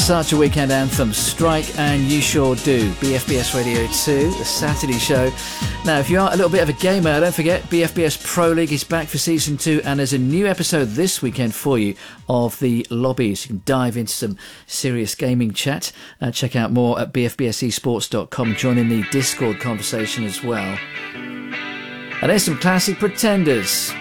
Such a weekend anthem. Strike and You Sure Do. BFBS Radio 2, the Saturday show. Now, if you are a little bit of a gamer, don't forget BFBS Pro League is back for Season 2, and there's a new episode this weekend for you of the lobbies. You can dive into some serious gaming chat. Check out more at bfbsesports.com. Join in the Discord conversation as well. And there's some classic Pretenders.